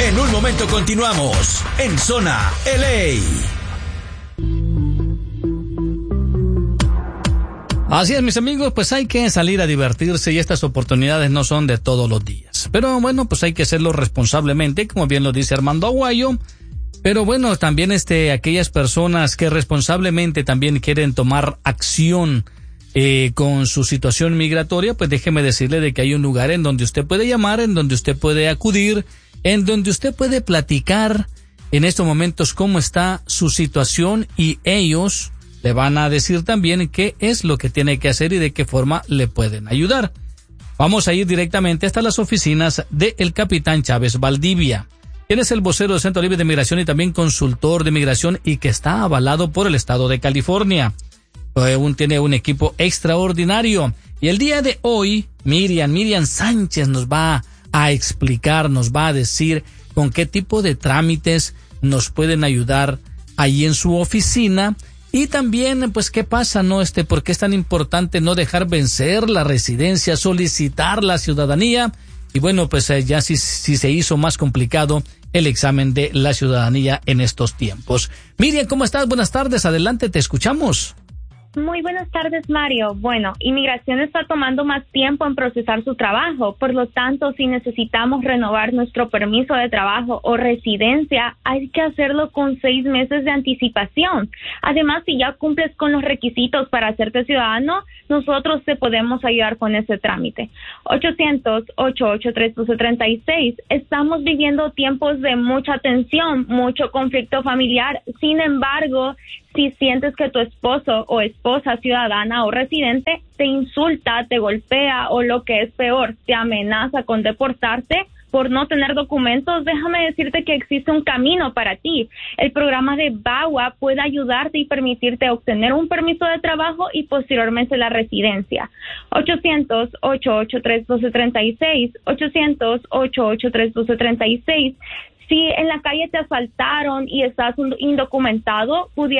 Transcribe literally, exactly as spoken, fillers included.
En un momento continuamos en Zona L A. Así es, mis amigos, pues hay que salir a divertirse y estas oportunidades no son de todos los días. Pero bueno, pues hay que hacerlo responsablemente, como bien lo dice Armando Aguayo. Pero bueno, también este, aquellas personas que responsablemente también quieren tomar acción eh, con su situación migratoria, pues déjeme decirle de que hay un lugar en donde usted puede llamar, en donde usted puede acudir, en donde usted puede platicar en estos momentos cómo está su situación y ellos le van a decir también qué es lo que tiene que hacer y de qué forma le pueden ayudar. Vamos a ir directamente hasta las oficinas del capitán Chávez Valdivia, quien es el vocero del Centro Libre de Migración y también consultor de migración y que está avalado por el estado de California. Aún tiene un equipo extraordinario. Y el día de hoy, Miriam, Miriam Sánchez nos va a explicar, nos va a decir con qué tipo de trámites nos pueden ayudar ahí en su oficina. Y también, pues, ¿qué pasa, no? Este, ¿por qué es tan importante no dejar vencer la residencia, solicitar la ciudadanía? Y bueno, pues eh, ya si, si se hizo más complicado el examen de la ciudadanía en estos tiempos. Miriam, ¿cómo estás? Buenas tardes, adelante, te escuchamos. Muy buenas tardes, Mario. Bueno, Inmigración está tomando más tiempo en procesar su trabajo. Por lo tanto, si necesitamos renovar nuestro permiso de trabajo o residencia, hay que hacerlo con seis meses de anticipación. Además, si ya cumples con los requisitos para hacerte ciudadano, nosotros te podemos ayudar con ese trámite. ochocientos, ochocientos ochenta y tres, doce treinta y seis. Estamos viviendo tiempos de mucha tensión, mucho conflicto familiar. Sin embargo, si sientes que tu esposo o esposa ciudadana o residente te insulta, te golpea o lo que es peor, te amenaza con deportarte por no tener documentos, déjame decirte que existe un camino para ti. El programa de B A W A puede ayudarte y permitirte obtener un permiso de trabajo y posteriormente la residencia. ochocientos, ochocientos ochenta y tres, doce treinta y seis, ochocientos, ochocientos ochenta y tres, doce treinta y seis. Si en la calle te asaltaron y estás indocumentado, pudiera